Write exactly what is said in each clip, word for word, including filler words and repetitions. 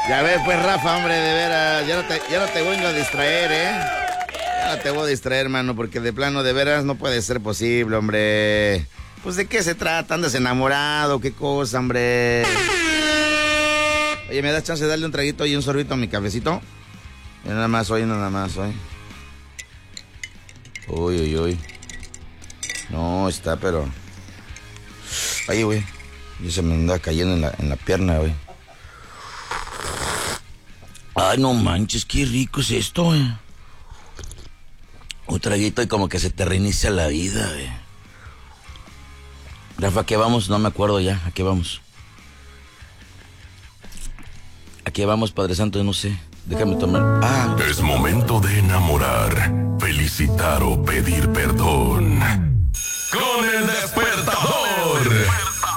Ya ves, pues, Rafa, hombre, de veras, ya no te, ya no te vengo a distraer, ¿eh? Ya no te voy a distraer, hermano, porque de plano, de veras, no puede ser posible, hombre. Pues, ¿de qué se trata? ¿Andas enamorado? ¿Qué cosa, hombre? Oye, ¿me das chance de darle un traguito y un sorbito a mi cafecito? Y nada más hoy, nada más hoy. Uy, uy, uy. No, está, pero... Ay, güey. Ya se me anda cayendo en la, en la pierna, güey. Ay, no manches, qué rico es esto, güey. Un traguito y como que se te reinicia la vida, güey. Rafa, ¿a qué vamos? No me acuerdo ya. ¿A qué vamos? ¿A qué vamos, Padre Santo? No sé. Déjame tomar. Ah. Es momento de enamorar, felicitar o pedir perdón. Con el despertador.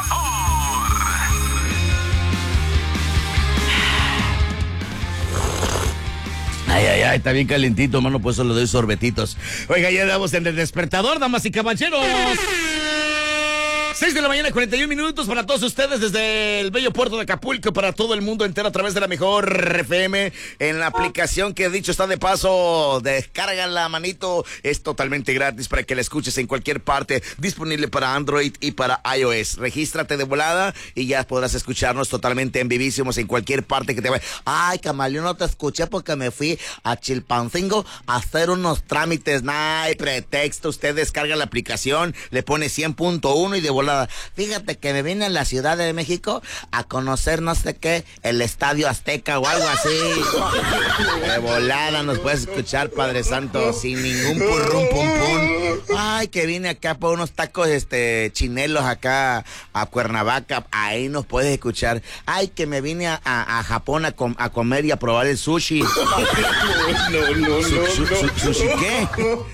Ay, ay, ay, está bien calentito, mano, pues solo doy sorbetitos. Oiga, ya damos en el despertador, damas y caballeros. seis de la mañana, cuarenta y un minutos para todos ustedes desde el bello puerto de Acapulco, para todo el mundo entero a través de la mejor F M en la aplicación que, dicho está de paso, descárgala, manito, es totalmente gratis para que la escuches en cualquier parte, disponible para Android y para iOS. Regístrate de volada y ya podrás escucharnos totalmente en vivísimos en cualquier parte que te vaya. Ay, Camaleón, no te escuché porque me fui a Chilpancingo a hacer unos trámites. Nah, hay pretexto, usted descarga la aplicación, le pone cien punto uno y de volada. Fíjate que me vine a la Ciudad de México a conocer no sé qué, el Estadio Azteca o algo así. De volada nos puedes escuchar, Padre Santo, sin ningún purrum pum pum. Ay, que vine acá por unos tacos este chinelos acá a Cuernavaca, ahí nos puedes escuchar. Ay, que me vine a, a, a Japón a, com, a comer y a probar el sushi. No, no, Su, no, su, no. su, ¿Sushi qué?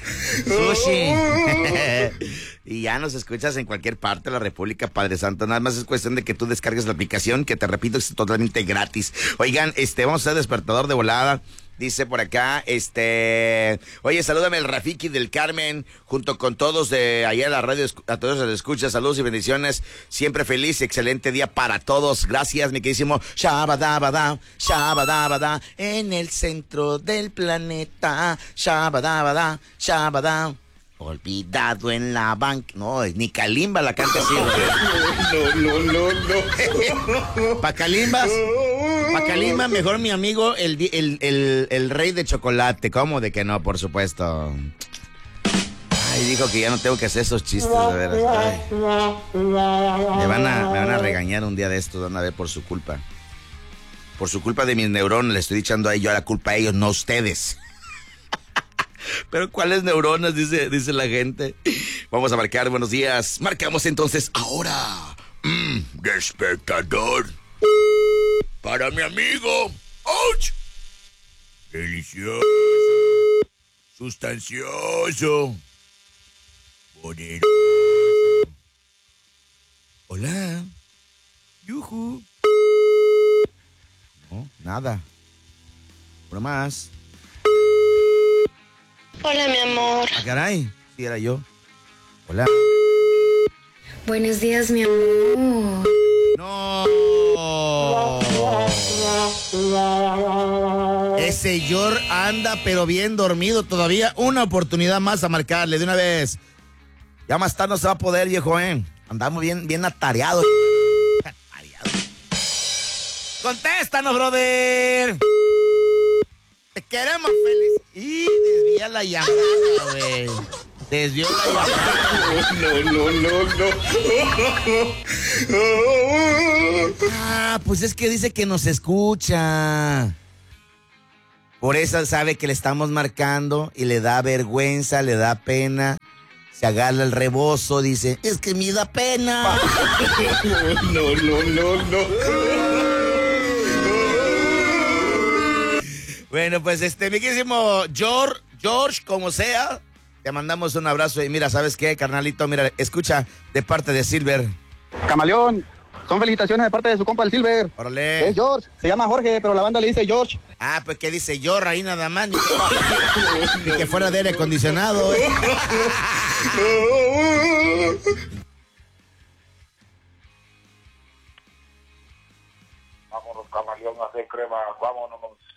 Sushi. Y ya nos escuchas en cualquier parte de la República, Padre Santo. Nada más es cuestión de que tú descargues la aplicación, que te repito, es totalmente gratis. Oigan, este, vamos a hacer despertador de volada. Dice por acá, este... Oye, salúdame el Rafiki del Carmen, junto con todos de allá en la radio, a todos los escuchas, saludos y bendiciones. Siempre feliz y excelente día para todos. Gracias, mi queridísimo Shabadabada, Shabadabada, en el centro del planeta. Shabadabada, Shabadabada. Olvidado en la banca. No, ni Kalimba la canta así, güey. No, no, no, no. Pa' Kalimba, pa' Kalimba, mejor mi amigo, el, el, el, el rey de chocolate. ¿Cómo de que no? Por supuesto. Ay, dijo que ya no tengo que hacer esos chistes, de veras. Ay. Me van a, me van a regañar un día de estos, van a ver, por su culpa. Por su culpa de mis neuronas, le estoy echando a ellos la culpa a ellos, no a ustedes. Pero ¿cuáles neuronas? Dice, dice la gente. Vamos a marcar, buenos días. Marcamos entonces ahora. Mm, despertador. Para mi amigo. ¡Auch! Delicioso. Sustancioso. Poderoso. Hola. Yuhu. No, nada. Por más. Hola, mi amor. Ah, caray, sí era yo. Hola. Buenos días, mi amor. No. Ese Yor anda pero bien dormido todavía. Una oportunidad más a marcarle de una vez. Ya más tarde no se va a poder, viejo, ¿eh? Andamos bien, bien atareados. Atareado. Contéstanos, brother. Te queremos feliz. Y desvía la llamada, güey. Desvió la llamada. No, no, no, no. Ah, pues es que dice que nos escucha. Por eso sabe que le estamos marcando y le da vergüenza, le da pena. Se agarra el rebozo, dice, es que me da pena. No, no, no, no. Bueno, pues este, mi queridísimo George, George, como sea, te mandamos un abrazo y mira, ¿sabes qué, carnalito? Mira, escucha de parte de Silver. Camaleón, son felicitaciones de parte de su compa el Silver. Órale. Es George, se llama Jorge, pero la banda le dice George. Ah, pues que dice George ahí nada más, ni que, ni que fuera de aire acondicionado, ¿eh? Vámonos, Camaleón a hacer crema, vámonos.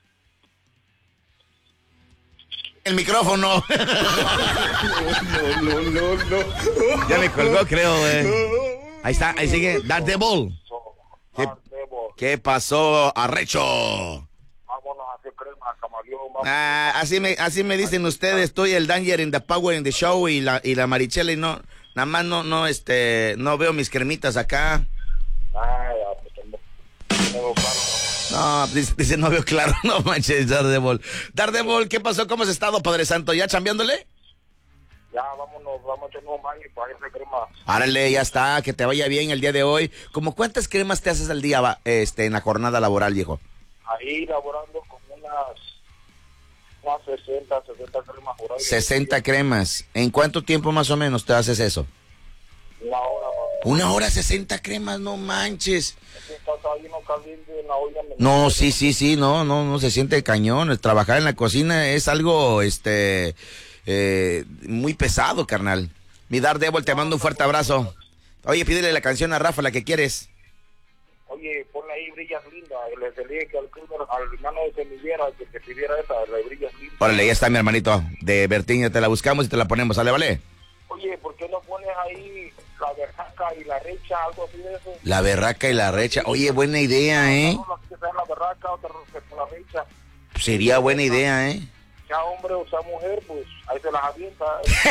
El micrófono. No, no, no, no. Ya me colgó, creo, güey. Ahí está, ahí sigue. Daredevil. ¿Qué, ¿Qué pasó, Arrecho? Vámonos a hacer crema, Camaleón. Ah, así me, así me dicen ustedes. Estoy el Danger in the Power in the Show y la, y la Marichela y no, nada más no, no, este, no veo mis cremitas acá. Ay, pues no veo claro. No, dice, dice, no veo claro, no manches, Daredevil. Daredevil, ¿qué pasó? ¿Cómo has estado, Padre Santo? ¿Ya chambeándole? Ya, vámonos, vamos a echarnos un baño para hacer crema. Árale, ya está, que te vaya bien el día de hoy. ¿Cómo cuántas cremas te haces al día, va, este, en la jornada laboral, viejo? Ahí laborando con unas, unas sesenta, sesenta cremas por ahí. sesenta cremas. ¿En cuánto tiempo más o menos te haces eso? Una hora, Una hora, sesenta cremas, no manches. en la olla. No, sí, sí, sí, no, no, no se siente cañón. Trabajar en la cocina es algo, este, eh, muy pesado, carnal. Mi Daredevil, te mando un fuerte abrazo. Oye, pídele la canción a Rafa, la que quieres. Oye, ponle ahí Brillas Linda. Le dije que al, al hermano de Semillera que te pidiera esa, la de Brillas Linda. Órale, ya está, mi hermanito. De Bertín, ya te la buscamos y te la ponemos, ¿sale, vale? Oye, ¿por qué no pones ahí la berraca y la recha, algo así de eso? La berraca y la recha. Oye, buena idea, ¿eh? No, no, que sea la berraca, otra con la recha. Sería buena idea, ¿eh? Sea hombre o sea mujer, pues ahí se las avienta.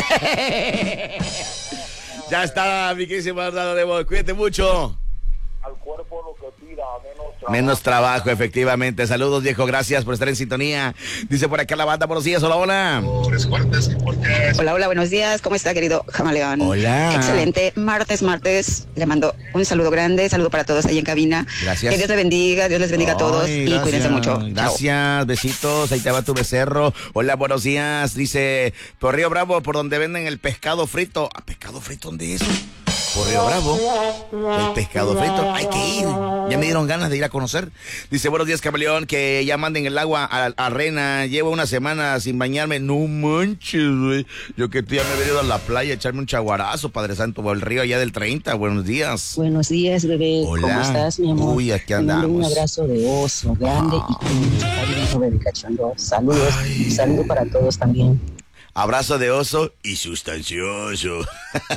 Ya está, mi querísimo Daredevil. Cuídate mucho. Al cuerpo lo que pida, menos trabajo. Menos trabajo, efectivamente. Saludos, viejo. Gracias por estar en sintonía. Dice por acá la banda, buenos días. Hola, hola. Hola, hola, buenos días. ¿Cómo está, querido Camaleón? Hola. Excelente. Martes, martes. Le mando un saludo grande. Saludo para todos ahí en cabina. Gracias. Que Dios le bendiga. Dios les bendiga Ay, a todos. Y gracias. cuídense mucho. Gracias, Chao. besitos. Ahí te va tu becerro. Hola, buenos días. Dice, por Río Bravo, por donde venden el pescado frito. ¿A pescado frito dónde es eso? Por Río Bravo, el pescado frito, hay que ir, ya me dieron ganas de ir a conocer. Dice, buenos días, Camaleón, que ya manden el agua a, a Rena, llevo una semana sin bañarme. No manches, güey, yo que tú ya me he venido a la playa a echarme un chaguarazo, Padre Santo, o el río allá del treinta. Buenos días. Buenos días, bebé. Hola. ¿Cómo estás, mi amor? Uy, aquí Te mando andamos. un abrazo de oso grande Ah. y con mucho cariño, bebé cachondo. Saludos, Ay. saludo para todos también. Abrazo de oso y sustancioso.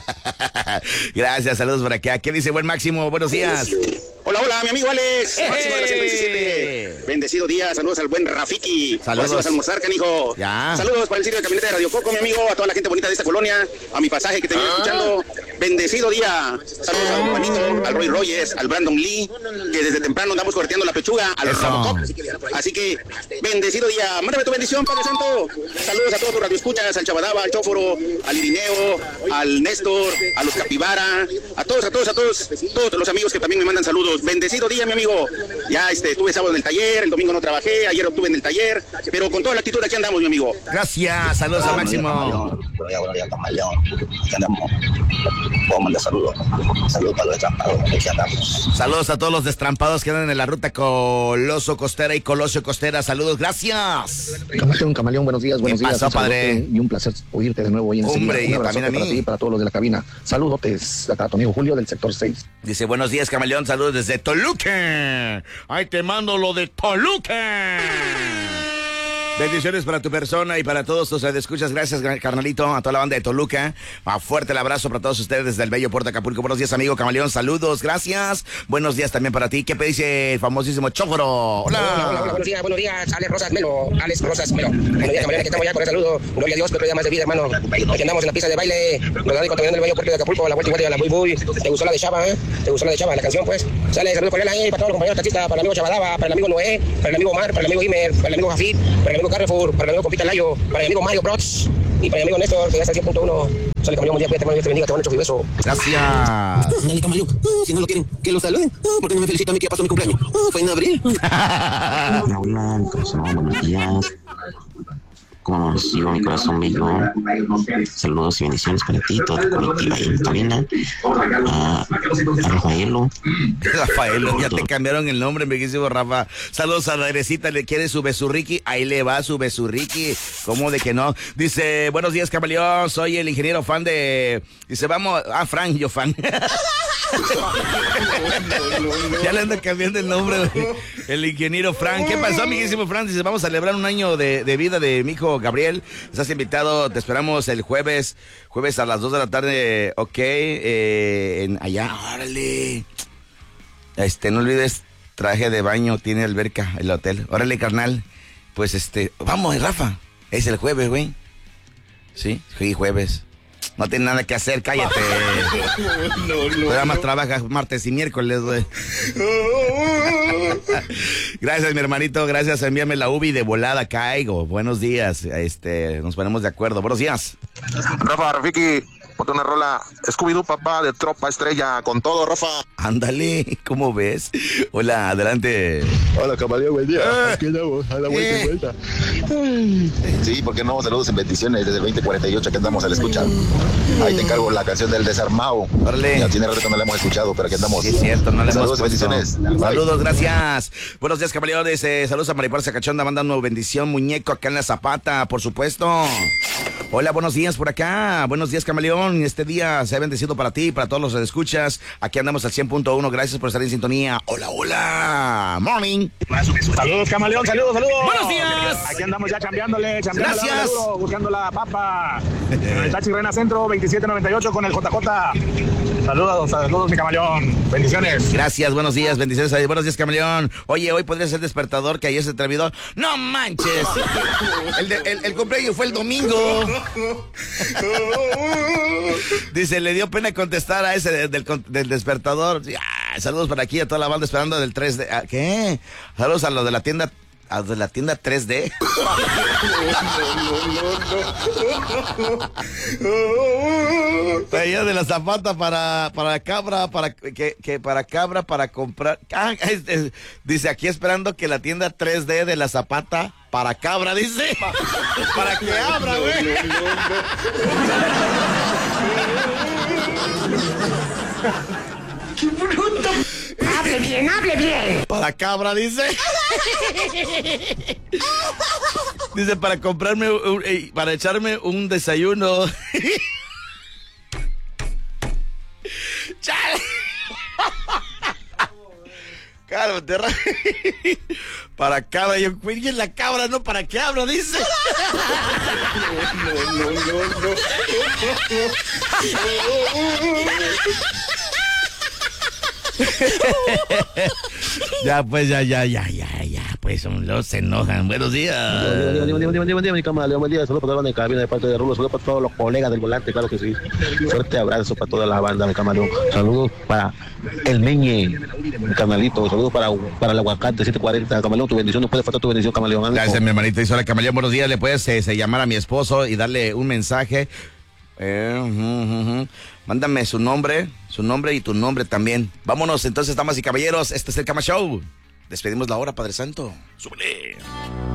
Gracias, saludos por acá. ¿Qué dice buen Máximo? Buenos días. Hola, hola, mi amigo Alex. ¡Eh! Máximo de la ciento diecisiete. Bendecido día. Saludos al buen Rafiki. Saludos. Ahora sí vas a almorzar, canijo. Ya. Saludos para el sitio de camioneta de Radio Coco, mi amigo. A toda la gente bonita de esta colonia. A mi pasaje que te viene escuchando. Bendecido día. Saludos a Juanito, al Roy Rogers, al Brandon Lee, que desde temprano andamos corteando la pechuga. Al Eso. Robocop. Así que, bendecido día. Mándame tu bendición, Padre Santo. Saludos a todos tus radioescuchas, al Chabadaba, al Chóforo, al Irineo, al Néstor, a los Capibara, a todos, a todos, a todos, todos los amigos que también me mandan saludos. Bendecido día, mi amigo. Ya este, tuve sábado en el taller, el domingo no trabajé, ayer estuve en el taller, pero con toda la actitud aquí andamos, mi amigo. Gracias, saludos a Máximo. Buenos días, buenos días, Camaleón. Aquí andamos. Puedo mandar saludos. Saludos para los destrampados. Aquí andamos. Saludos a todos los destrampados que andan en la ruta Coloso Costera y Colosio Costera. Saludos, gracias. Camaleón, Camaleón, buenos días, buenos ¿Qué días. pasó, Un saludote padre? Y un placer oírte de nuevo hoy en el Hombre, seguimiento. y Un abrazote también a para mí. ti y para todos los de la cabina. Saludotes a tu amigo Julio del sector seis. Dice, buenos días, Camaleón, saludos desde Toluca. Ay, te mando lo de Toluca. Bendiciones para tu persona y para todos tus escuchas. Gracias, carnalito, a toda la banda de Toluca. Un fuerte el abrazo para todos ustedes desde el bello puerto de Acapulco. Buenos días, amigo Camaleón. Saludos, gracias. Buenos días también para ti. ¿Qué te dice el famosísimo Chóforo? Hola. Hola, hola, hola, buenos días, buenos días. Alex Rosas Melo, Alex Rosas Melo. Buenos días, Camaleón, aquí estamos ya con el saludo. Gloria a Dios, que otro día más de vida, hermano. Aquí andamos en la pista de baile. Nos dan contaminando el bello puerto de Acapulco, la vuelta y vuelta de la Buy Buy. ¿Te gustó la de Chava, eh? ¿Te gustó la de Chava, la canción, pues? Sale, saludo cordial ahí para todos los compañeros taxistas, para el amigo Chavadaba, para el amigo Noé, para el amigo Omar, para el amigo Imer, para el amigo Jafit, para el amigo Carrefour, para el amigo Compita Layo, para el amigo Mario Prots y para el amigo Néstor, que ya está cien punto uno. Sale, Camaleón, buen día, cuídate, hermano, Dios te bendiga, te mando un beso. Gracias. Dale, Camaleón, si no lo quieren, que lo saluden. ¿Por qué no me felicitan a mí que ya pasó mi cumpleaños? Fue en abril. Hola, hola, mi corazón, buenos días. Como sigo mi corazón bello. Saludos y bendiciones para ti, toda tu colectiva ahí en cabina. A, a Rafaelo. Rafaelo, ya te cambiaron el nombre, me quise Rafa. Saludos a la Erecita, le quiere su besurriqui. Ahí le va su besurriqui. ¿Cómo de que no? Dice, buenos días, Camaleón. Soy el ingeniero fan de. Dice, vamos. Ah, Frank, yo fan. Ya le anda cambiando el nombre, güey. El ingeniero Frank. ¿Qué pasó, amiguísimo Frank? Dice, vamos a celebrar un año de, de vida de mi hijo Gabriel. Estás invitado, te esperamos el jueves, jueves a las dos de la tarde, ok, eh, en, allá, órale. Este, no olvides, traje de baño, tiene alberca, el hotel. Órale, carnal. Pues este, vamos, Rafa. Es el jueves, güey. Sí, sí, jueves. No tiene nada que hacer, cállate. No, no, Nada más no. Trabajas martes y miércoles, güey. Gracias, mi hermanito, gracias. Envíame la U B I de volada, caigo. Buenos días, este, nos ponemos de acuerdo. Buenos días. Rafa, Rafiki, ponte una rola. Scooby-Doo, papá, de Tropa Estrella, con todo, Rafa. Ándale, ¿cómo ves? Hola, adelante. Hola, camaleón, buen día. Eh. Aquí andamos, a la vuelta y Eh. vuelta. Sí, porque no, saludos y bendiciones desde el veinte cuarenta y ocho que andamos al escuchar. Ahí te encargo la canción del Desarmado. Órale. Ya tiene rato que no la hemos escuchado, pero aquí andamos. Sí, es cierto, no le saludos hemos y puesto. bendiciones. Saludos, gracias. Buenos días, camaleones. Eh, saludos a Mariposa Cachonda, mandando bendición, muñeco, acá en la Zapata, por supuesto. Hola, buenos días por acá. Buenos días, camaleón. Este día se ha bendecido para ti, para todos los que escuchas. Aquí andamos al cien punto uno. Gracias por estar en sintonía. Hola, hola. Morning. Saludos, camaleón. Saludos, saludos. Buenos días. Aquí andamos ya chambeándole, chambeándole. Gracias. Duro, buscando la papa. En el Taxi Rena Centro, veintisiete noventa y ocho con el J J. Saludos, saludos, mi camaleón. Bendiciones. Gracias, buenos días, bendiciones. Buenos días, camaleón. Oye, hoy podría ser despertador que ayer se atrevió. ¡No manches! El, de, el, el cumpleaños fue el domingo. Dice, le dio pena contestar a ese del, del, del despertador. Ah, saludos para aquí a toda la banda esperando del tres D. ¿Qué? Saludos a los de la tienda. ¿A los de la tienda tres D? Allá de la Zapata para, para cabra, para que, que para cabra, para comprar. Ah, es, es, dice aquí esperando que la tienda tres D de la Zapata para cabra, dice. Para que abra, güey. ¡Qué bruto! ¡Hable bien, hable bien! Para cabra, dice. Dice, para comprarme, un, para echarme un desayuno. ¡Chale! Cálmate, para cabra, yo cuelgue la cabra, no para que abra, dice. No, no, no, no, Ya, pues, ya, ya, ya, ya, ya, pues, los se enojan. Buenos días. Buen día, buen día, buen día, buen día, mi camaleón, buen día. Saludos para toda la cabina de parte de Rulo, saludos para todos los colegas del volante, claro que sí. Fuerte abrazo para toda la banda, mi camaleón. Saludos para el Meñe, mi canalito. Saludos para, para el aguacate siete cuarenta. Camaleón, tu bendición, no puede faltar tu bendición, camaleón. Ánimo. Gracias, mi hermanito. Dice, hola, camaleón, buenos días. Le puedes eh, llamar a mi esposo y darle un mensaje. Eh, uh, uh, uh. Mándame su nombre, su nombre y tu nombre también. Vámonos entonces, damas y caballeros. Este es el Cama Show. Despedimos la hora, Padre Santo. Súbele.